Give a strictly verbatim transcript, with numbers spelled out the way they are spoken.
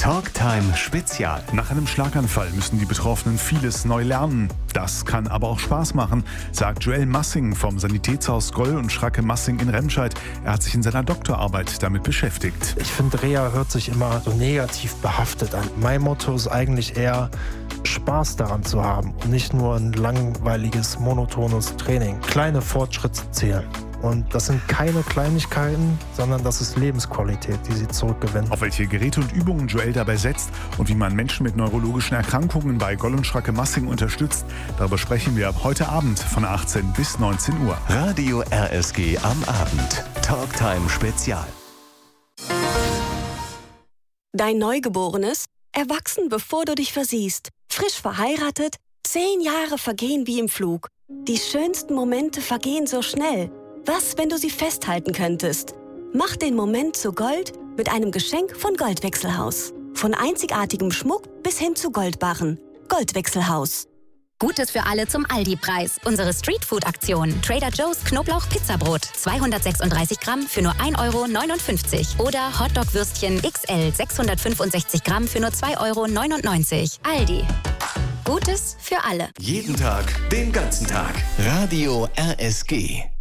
Talktime Spezial. Nach einem Schlaganfall müssen die Betroffenen vieles neu lernen. Das kann aber auch Spaß machen, sagt Joel Massing vom Sanitätshaus Goll und Schracke-Massing in Remscheid. Er hat sich in seiner Doktorarbeit damit beschäftigt. Ich finde, Reha hört sich immer so negativ behaftet an. Mein Motto ist eigentlich eher, Spaß daran zu haben und nicht nur ein langweiliges, monotones Training. Kleine Fortschritte zählen. Und das sind keine Kleinigkeiten, sondern das ist Lebensqualität, die sie zurückgewinnen. Auf welche Geräte und Übungen Joel dabei setzt und wie man Menschen mit neurologischen Erkrankungen bei Goll und Schracke-Massing unterstützt, darüber sprechen wir heute Abend von achtzehn bis neunzehn Uhr. Radio R S G am Abend. Talktime Spezial. Dein Neugeborenes? Erwachsen, bevor du dich versiehst. Frisch verheiratet? Zehn Jahre vergehen wie im Flug. Die schönsten Momente vergehen so schnell. Was, wenn du sie festhalten könntest? Mach den Moment zu Gold mit einem Geschenk von Goldwechselhaus. Von einzigartigem Schmuck bis hin zu Goldbarren. Goldwechselhaus. Gutes für alle zum Aldi-Preis. Unsere Streetfood-Aktion. Trader Joe's Knoblauch-Pizzabrot. zweihundertsechsunddreißig Gramm für nur ein Euro neunundfünfzig. Oder Hotdog-Würstchen X L sechshundertfünfundsechzig Gramm für nur zwei Euro neunundneunzig. Aldi. Gutes für alle. Jeden Tag, den ganzen Tag. Radio R S G.